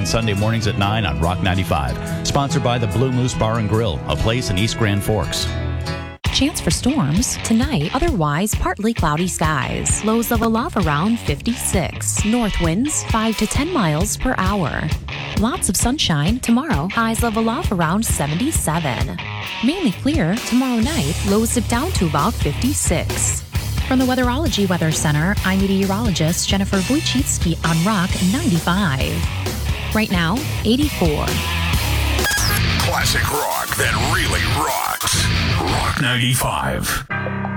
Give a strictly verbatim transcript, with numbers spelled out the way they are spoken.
and Sunday mornings at nine on Rock ninety-five. Sponsored by the Blue Moose Bar and Grill, a place in East Grand Forks. Chance for storms tonight, otherwise partly cloudy skies. Lows level off around fifty-six. North winds five to ten miles per hour. Lots of sunshine tomorrow. Highs level off around seventy-seven. Mainly clear tomorrow night. Lows dip down to about fifty-six. From the Weatherology Weather Center, I'm meteorologist Jennifer Wojcicki on Rock ninety-five. Right now, eighty-four. Classic rock that really rocks. Rock ninety-five.